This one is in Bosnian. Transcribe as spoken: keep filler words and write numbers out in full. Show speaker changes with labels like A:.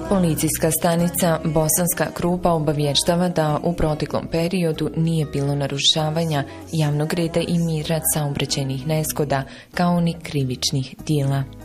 A: Policijska stanica Bosanska Krupa obavještava da u proteklom periodu nije bilo narušavanja javnog reda i mira, saobraćajnih nezgoda kao ni krivičnih djela.